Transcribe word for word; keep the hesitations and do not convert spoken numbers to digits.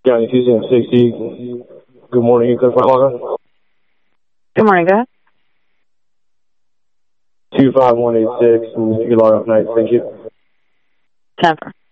County Tuesday sixty. Good morning, you click my log Good morning, go ahead. two five one eight six, and you log off night, thank you. Jennifer.